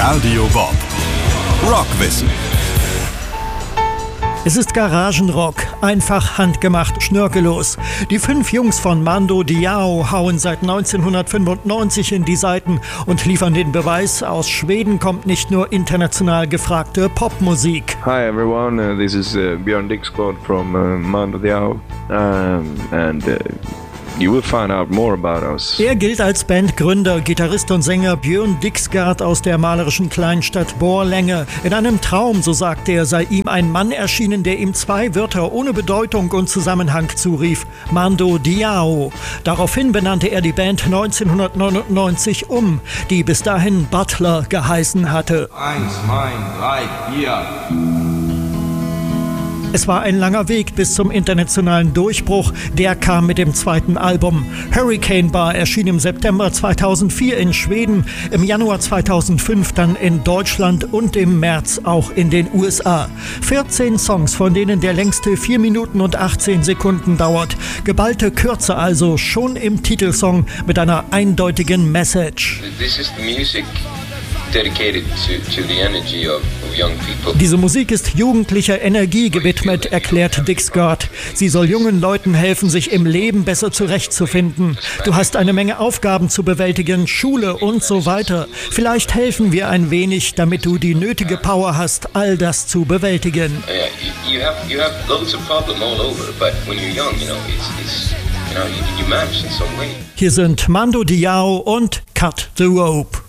Radio Bob. Rockwissen. Es ist Garagenrock, einfach handgemacht, schnörkellos. Die 5 Jungs von Mando Diao hauen seit 1995 in die Saiten und liefern den Beweis, aus Schweden kommt nicht nur international gefragte Popmusik. Hi everyone, this is Björn Dixgård from Mando Diao and you will find out more about us. Er gilt als Bandgründer, Gitarrist und Sänger Björn Dixgård aus der malerischen Kleinstadt Borlänge. In einem Traum, so sagt er, sei ihm ein Mann erschienen, der ihm 2 Wörter ohne Bedeutung und Zusammenhang zurief: Mando Diao. Daraufhin benannte er die Band 1999 um, die bis dahin Butler geheißen hatte. 1, 2, 3, 4. Es war ein langer Weg bis zum internationalen Durchbruch. Der kam mit dem 2. Album. Hurricane Bar erschien im September 2004 in Schweden, im Januar 2005 dann in Deutschland und im März auch in den USA. 14 Songs, von denen der längste 4 Minuten und 18 Sekunden dauert. Geballte Kürze also, schon im Titelsong mit einer eindeutigen Message. This is the music dedicated to the energy of young people. Diese Musik ist jugendlicher Energie gewidmet, erklärt Dixgård. Sie soll jungen Leuten helfen, sich im Leben besser zurechtzufinden. Du hast eine Menge Aufgaben zu bewältigen, Schule und so weiter. Vielleicht helfen wir ein wenig, damit du die nötige Power hast, all das zu bewältigen. You have loads of problems all over, but when you're young, you manage in some way. Hier sind Mando Diao und Cut the Rope.